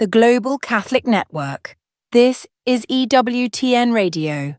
the Global Catholic Network. This is EWTN Radio.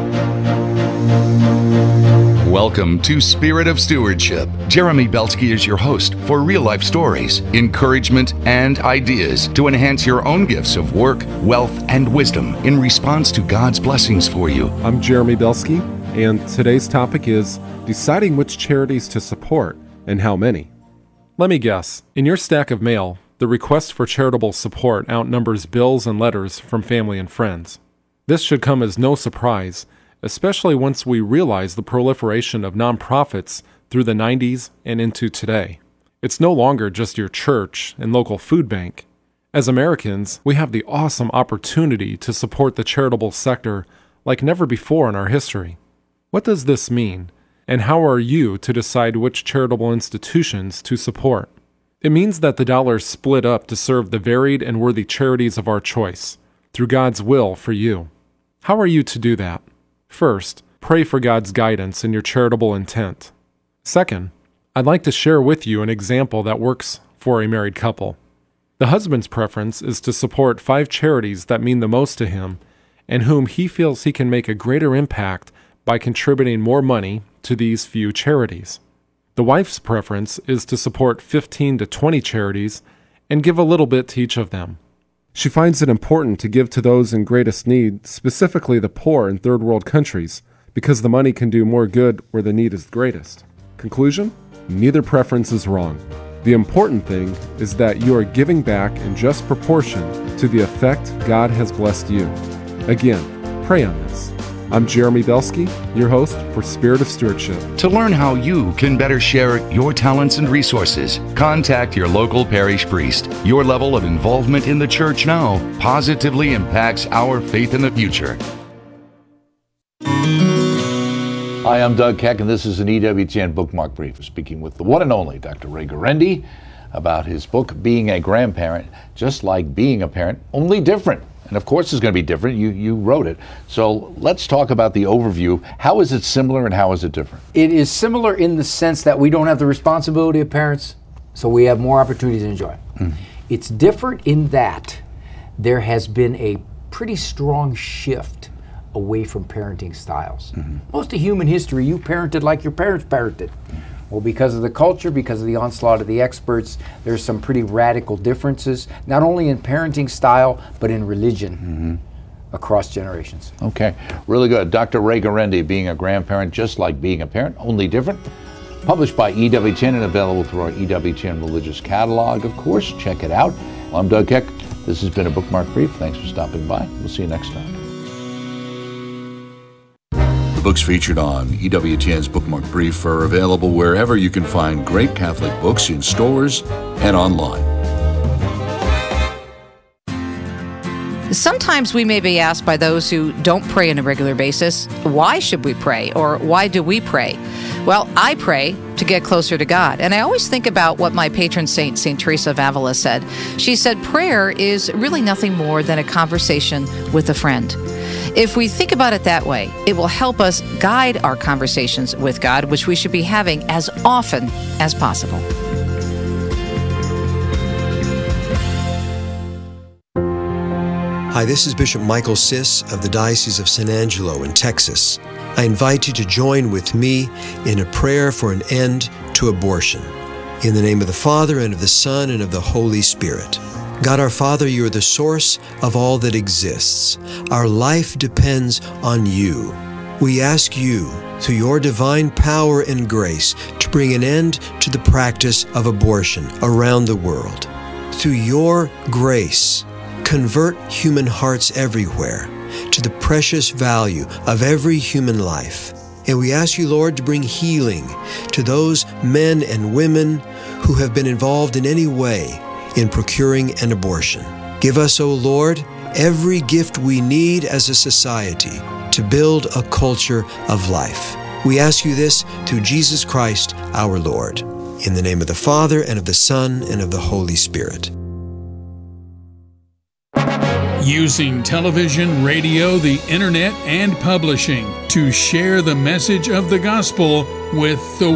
Welcome to Spirit of Stewardship. Jeremy Belsky is your host for real-life stories, encouragement, and ideas to enhance your own gifts of work, wealth, and wisdom in response to God's blessings for you. I'm Jeremy Belsky, and today's topic is deciding which charities to support and how many. Let me guess, in your stack of mail, the request for charitable support outnumbers bills and letters from family and friends. This should come as no surprise, especially once we realize the proliferation of nonprofits through the 90s and into today. It's no longer just your church and local food bank. As Americans, we have the awesome opportunity to support the charitable sector like never before in our history. What does this mean, and how are you to decide which charitable institutions to support? It means that the dollar is split up to serve the varied and worthy charities of our choice, through God's will for you. How are you to do that? First, pray for God's guidance in your charitable intent. Second, I'd like to share with you an example that works for a married couple. The husband's preference is to support 5 charities that mean the most to him and whom he feels he can make a greater impact by contributing more money to these few charities. The wife's preference is to support 15 to 20 charities and give a little bit to each of them. She finds it important to give to those in greatest need, specifically the poor in third world countries, because the money can do more good where the need is greatest. Conclusion? Neither preference is wrong. The important thing is that you are giving back in just proportion to the effect God has blessed you. Again, pray on this. I'm Jeremy Belsky, your host for Spirit of Stewardship. To learn how you can better share your talents and resources, contact your local parish priest. Your level of involvement in the church now positively impacts our faith in the future. Hi, I'm Doug Keck, and this is an EWTN Bookmark Brief. We're speaking with the one and only Dr. Ray Guarendi about his book, Being a Grandparent, Just Like Being a Parent, Only Different. And of course it's going to be different. You wrote it. So let's talk about the overview. How is it similar and how is it different? It is similar in the sense that we don't have the responsibility of parents, so we have more opportunities to enjoy. It's different in that there has been a pretty strong shift away from parenting styles. Most of human history, you parented like your parents parented. Well, because of the culture, because of the onslaught of the experts, there's some pretty radical differences, not only in parenting style, but in religion across generations. Okay, really good. Dr. Ray Guarendi, Being a Grandparent, Just Like Being a Parent, Only Different. Published by EWTN and available through our EWTN Religious Catalog, of course. Check it out. Well, I'm Doug Keck. This has been a Bookmark Brief. Thanks for stopping by. We'll see you next time. Books featured on EWTN's Bookmark Brief are available wherever you can find great Catholic books in stores and online. Sometimes we may be asked by those who don't pray on a regular basis, why should we pray, or why do we pray? Well, I pray to get closer to God. And I always think about what my patron saint, St. Teresa of Avila, said. She said, prayer is really nothing more than a conversation with a friend. If we think about it that way, it will help us guide our conversations with God, which we should be having as often as possible. Hi, this is Bishop Michael Siss of the Diocese of San Angelo in Texas. I invite you to join with me in a prayer for an end to abortion. In the name of the Father, and of the Son, and of the Holy Spirit. God our Father, you are the source of all that exists. Our life depends on you. We ask you, through your divine power and grace, to bring an end to the practice of abortion around the world. Through your grace, convert human hearts everywhere to the precious value of every human life. And we ask you, Lord, to bring healing to those men and women who have been involved in any way in procuring an abortion. Give us, O Lord, every gift we need as a society to build a culture of life. We ask you this through Jesus Christ, our Lord. In the name of the Father, and of the Son, and of the Holy Spirit. Using television, radio, the internet, and publishing to share the message of the gospel with the